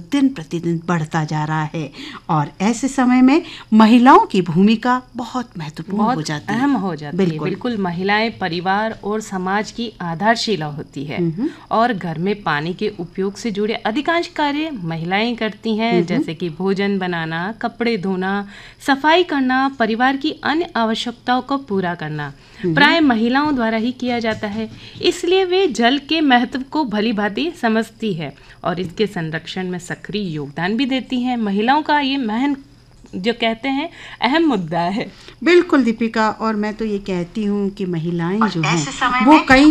दिन प्रतिदिन बढ़ता जा रहा है और ऐसे समय में महिलाओं की भूमिका बहुत महत्वपूर्ण हो जाती है, अहम हो जाती है। बिल्कुल, महिलाएं परिवार और समाज की आधारशिला होती है और घर में पानी के उपयोग से जुड़े अधिकांश कार्य महिलाएं करती हैं, जैसे कि भोजन बनाना, कपड़े धोना, सफाई करना, परिवार की अन्य आवश्यकताओं को पूरा करना प्राय महिलाओं द्वारा ही किया जाता है। इसलिए वे जल के महत्व को भली भांति समझती है और इसके संरक्षण में सक्रिय योगदान भी देती हैं। महिलाओं का ये महन जो कहते हैं अहम मुद्दा है। बिल्कुल दीपिका, और मैं तो ये कहती हूँ कि महिलाएं जो हैं वो कई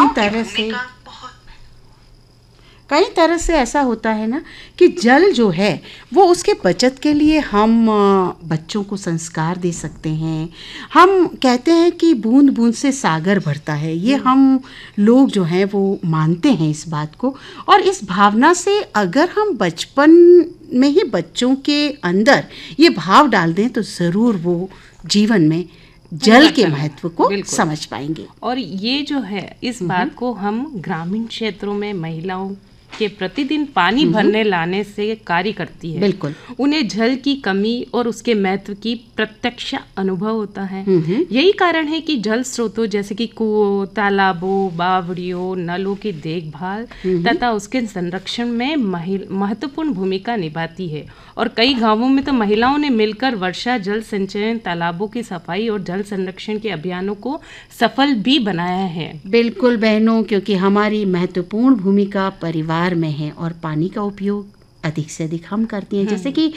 तरह से ऐसा होता है ना कि जल जो है वो उसके बचत के लिए हम बच्चों को संस्कार दे सकते हैं। हम कहते हैं कि बूंद बूंद से सागर भरता है, ये हम लोग जो हैं वो मानते हैं इस बात को, और इस भावना से अगर हम बचपन में ही बच्चों के अंदर ये भाव डाल दें तो ज़रूर वो जीवन में जल के महत्व को समझ पाएंगे। और ये जो है इस बात को हम ग्रामीण क्षेत्रों में महिलाओं के प्रतिदिन पानी भरने लाने से कार्य करती है। बिल्कुल, उन्हें जल की कमी और उसके महत्व की प्रत्यक्ष अनुभव होता है। यही कारण है कि जल स्रोतों जैसे कि कुओं, तालाबों, बावड़ियों, नलों की देखभाल तथा उसके संरक्षण में महत्वपूर्ण भूमिका निभाती है। और कई गांवों में तो महिलाओं ने मिलकर वर्षा जल संचयन, तालाबों की सफाई और जल संरक्षण के अभियानों को सफल भी बनाया है। बिल्कुल बहनों, क्योंकि हमारी महत्वपूर्ण भूमिका परिवार में है और पानी का उपयोग अधिक से अधिक हम करती हैं। जैसे कि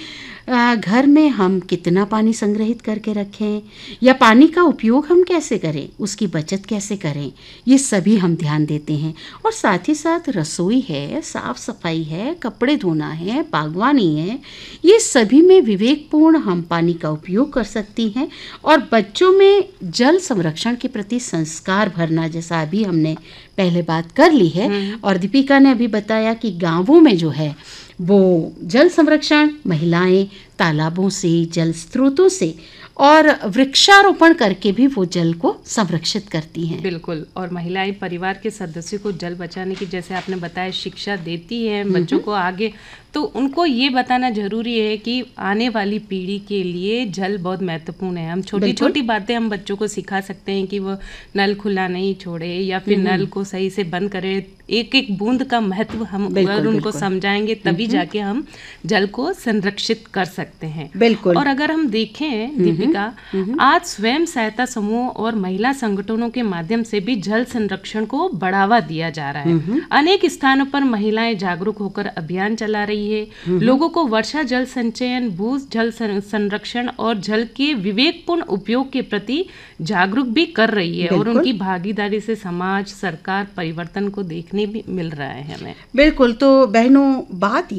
घर में हम कितना पानी संग्रहित करके रखें या पानी का उपयोग हम कैसे करें, उसकी बचत कैसे करें, ये सभी हम ध्यान देते हैं। और साथ ही साथ रसोई है, साफ सफाई है, कपड़े धोना है, बागवानी है, ये सभी में विवेकपूर्ण हम पानी का उपयोग कर सकती हैं। और बच्चों में जल संरक्षण के प्रति संस्कार भरना, जैसा अभी हमने पहले बात कर ली है और दीपिका ने अभी बताया कि गांवों में जो है वो जल संरक्षण महिलाएं तालाबों से, जल स्रोतों से और वृक्षारोपण करके भी वो जल को संरक्षित करती हैं। बिल्कुल, और महिलाएं परिवार के सदस्यों को जल बचाने की, जैसे आपने बताया, शिक्षा देती हैं बच्चों को आगे। तो उनको ये बताना जरूरी है कि आने वाली पीढ़ी के लिए जल बहुत महत्वपूर्ण है। हम छोटी छोटी बातें हम बच्चों को सिखा सकते हैं कि वो नल खुला नहीं छोड़े या फिर नल को सही से बंद करे। एक एक बूंद का महत्व हम अगर उनको समझाएंगे तभी जाके हम जल को संरक्षित कर सकते हैं। बिल्कुल। और अगर हम देखें दीपिका, आज स्वयं सहायता समूह और महिला संगठनों के माध्यम से भी जल संरक्षण को बढ़ावा दिया जा रहा है। अनेक स्थानों पर महिलाएं जागरूक होकर अभियान चला रही है, लोगों को वर्षा जल संचयन, भू जल संरक्षण और जल के विवेकपूर्ण उपयोग के प्रति जागरूक भी कर रही है। और उनकी भागीदारी से समाज, सरकार परिवर्तन को देखने भी मिल रहा है हमें। बिल्कुल। तो बहनों, बात